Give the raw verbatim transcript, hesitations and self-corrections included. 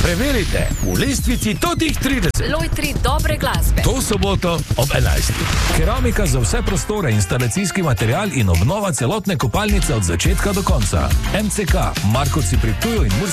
Preverite v lestvici totih trideset. Lojtri dobre glasbe. To soboto ob enajstih. Keramika za vse prostore, instalacijski material in obnova celotne kopalnice od začetka do konca. M C K, Markovci pri Ptuju in